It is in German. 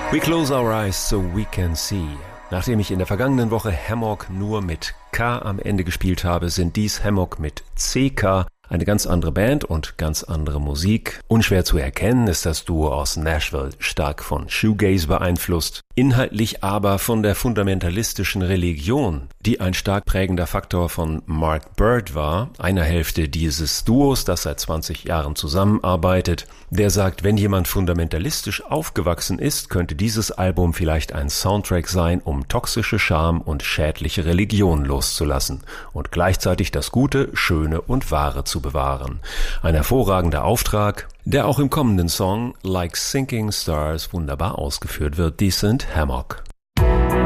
We close our eyes so we can see. Nachdem ich in der vergangenen Woche Hammock nur mit K am Ende gespielt habe, sind dies Hammock mit CK. Eine ganz andere Band und ganz andere Musik. Unschwer zu erkennen ist das Duo aus Nashville stark von Shoegaze beeinflusst, inhaltlich aber von der fundamentalistischen Religion, die ein stark prägender Faktor von Mark Bird war, einer Hälfte dieses Duos, das seit 20 Jahren zusammenarbeitet. Der sagt, wenn jemand fundamentalistisch aufgewachsen ist, könnte dieses Album vielleicht ein Soundtrack sein, um toxische Scham und schädliche Religion loszulassen und gleichzeitig das Gute, Schöne und Wahre zu bewahren. Ein hervorragender Auftrag, der auch im kommenden Song Like Sinking Stars wunderbar ausgeführt wird. Dies sind Hammock.